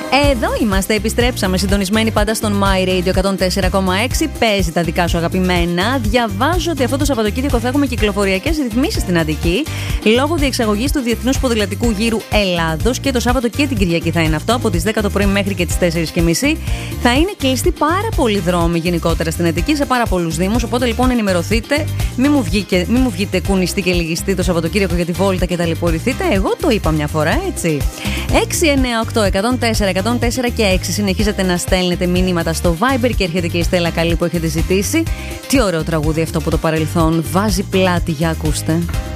Εδώ είμαστε, επιστρέψαμε συντονισμένοι πάντα στον My Radio 104,6. Παίζει τα δικά σου αγαπημένα. Διαβάζω ότι αυτό το Σαββατοκύριακο θα έχουμε κυκλοφοριακές ρυθμίσεις στην Αττική λόγω διεξαγωγής του Διεθνούς Ποδηλατικού Γύρου Ελλάδος και το Σάββατο και την Κυριακή θα είναι αυτό, από τις 10 το πρωί μέχρι και τις 4:30. Θα είναι κλειστοί πάρα πολλοί δρόμοι γενικότερα στην Αττική, σε πάρα πολλούς δήμους. Οπότε λοιπόν ενημερωθείτε, μην μου βγείτε κουνιστοί και λυγιστοί το Σαββατοκύριακο για τη βόλτα και ταλαιπωρηθείτε. Εγώ το είπα μια φορά, έτσι. 698-104 και 6 συνεχίζετε να στέλνετε μηνύματα στο Viber και έρχεται και η Στέλλα Καλή που έχετε ζητήσει. Τι ωραίο τραγούδι αυτό από το παρελθόν. Βάζει πλάτη, για ακούστε.